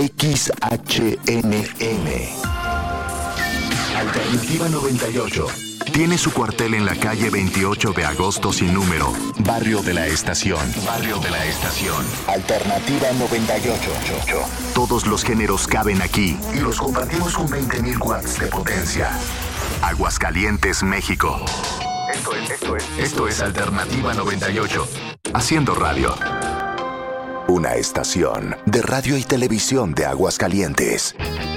XHNM. Alternativa 98. Tiene su cuartel en la calle 28 de agosto sin número, Barrio de la Estación. Barrio de la Estación. Alternativa 98. Todos los géneros caben aquí y los compartimos con 20.000 watts de potencia. Aguascalientes, México. Esto es Alternativa 98. Haciendo radio. Una estación de radio y televisión de Aguascalientes.